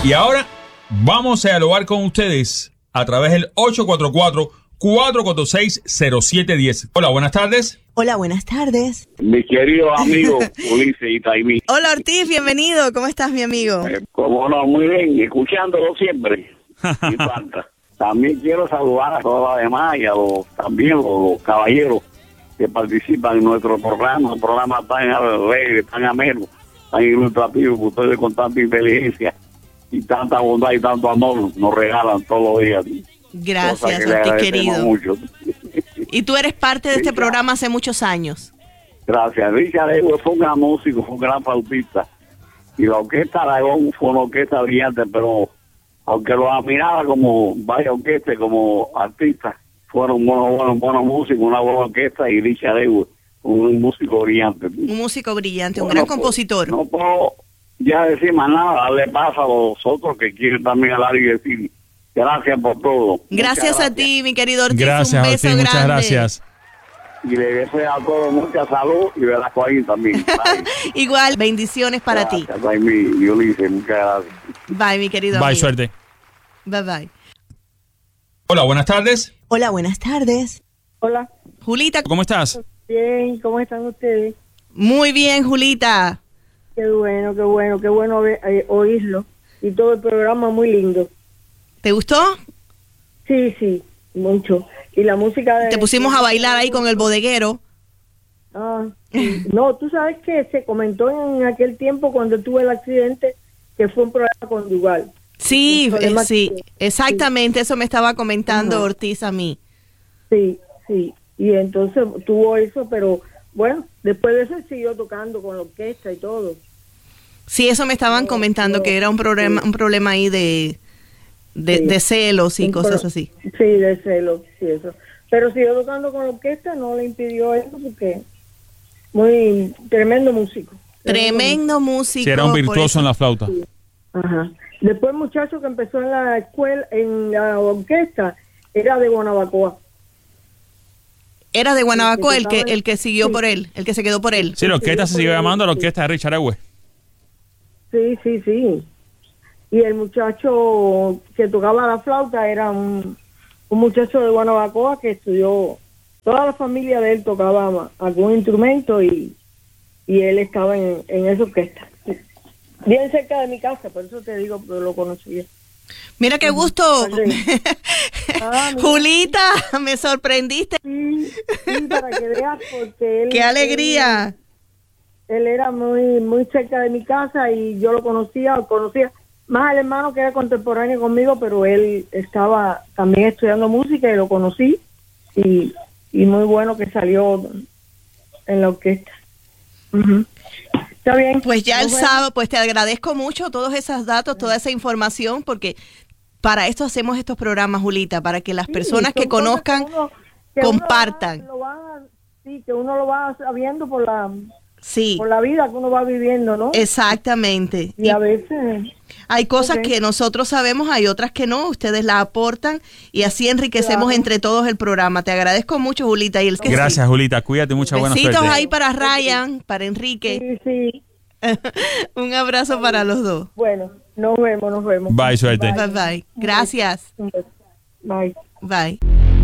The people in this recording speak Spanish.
Y ahora vamos a dialogar con ustedes a través del 844-446-0710. Hola, buenas tardes. Hola, buenas tardes. Mi querido amigo Ulises Itaimí. Hola, Ortiz, bienvenido. ¿Cómo estás, mi amigo? Como no, muy bien, escuchándolo siempre. Y falta. También quiero saludar a todos los demás y a también los caballeros que participan en nuestro programa. Un programa tan alegre, tan ameno, tan ilustrativo, que ustedes con tanta inteligencia y tanta bondad y tanto amor nos regalan todos los días. Gracias, Ortiz, querido. Mucho. Y tú eres parte de este programa hace muchos años. Gracias. Richard Ego fue un gran músico, fue un gran flautista. Y la orquesta Aragón fue una orquesta brillante, pero aunque los admiraba como varias orquestas, como artistas, fueron buenos músicos, una buena orquesta, y Richard Ego, un músico brillante. Un músico brillante, un gran compositor. No puedo ya decir más nada, darle paso a los otros que quieren también hablar y decir gracias por todo. Gracias a ti, mi querido Ortiz. Gracias, un beso Ortiz, grande. muchas gracias. Y le deseo a todos mucha salud y Velasco ahí también. Igual, bendiciones para ti. Gracias, mi Ulises, muchas gracias. Bye, mi querido Bye, amigo. suerte. Bye, bye. Hola, buenas tardes. Hola, buenas tardes. Hola, Julita, ¿Cómo estás? bien, ¿cómo están ustedes? muy bien, Julita. Qué bueno, oírlo. Y todo el programa muy lindo. ¿Te gustó? Sí, mucho. Y la música de... Te pusimos a bailar ahí con el bodeguero. Ah, sí. No, tú sabes que se comentó en aquel tiempo cuando tuve el accidente que fue un problema conyugal. Sí, Un problema sí, que- exactamente, eso me estaba comentando Ajá. Ortiz a mí. Sí. Y entonces tuvo eso, pero bueno, después de eso siguió tocando con la orquesta y todo. Sí, eso me estaban comentando que era un problema ahí de celos y Un cosas pro- así. Sí, de celos, sí, eso. Pero siguió tocando con la orquesta, no le impidió eso porque muy tremendo músico. Tremendo músico. Sí, era un por virtuoso eso. en la flauta. Ajá. Después el muchacho que empezó en la escuela, en la orquesta, era de Guanabacoa. Era de Guanabacoa El que tocaba- el que siguió sí. por él, el que se quedó por él. Sí, la orquesta se siguió llamando la orquesta de Richard Ewes. Sí. Y el muchacho que tocaba la flauta era un muchacho de Guanabacoa que estudió, toda la familia de él tocaba algún instrumento y él estaba en esa orquesta. Bien cerca de mi casa, por eso te digo, pero lo conocía. Mira qué gusto. Ah, mira. Julita, me sorprendiste. Sí, para que veas, porque él... Qué alegría. Él era muy cerca de mi casa y yo lo conocía más al hermano que era contemporáneo conmigo, pero él estaba también estudiando música y lo conocí y muy bueno que salió en la orquesta. Ujú. Está bien. Pues ya el Nos vemos. sábado, pues te agradezco mucho todos esos datos, toda esa información, porque para esto hacemos estos programas, Julita, para que las Sí, personas son que cosas conozcan que compartan. Que uno lo va sabiendo por la Sí, vida que uno va viviendo, ¿no? exactamente. Y a veces... Hay cosas Ok. que nosotros sabemos, hay otras que no, ustedes las aportan y así enriquecemos Claro. entre todos el programa. Te agradezco mucho, Julita. Y el que Gracias, Julita. Cuídate, mucha buena Besitos suerte. ahí para Ryan, para Enrique. Sí. Un abrazo para los dos. Bueno, nos vemos. Bye, suerte. Bye bye. Gracias. Un beso. Bye. Bye.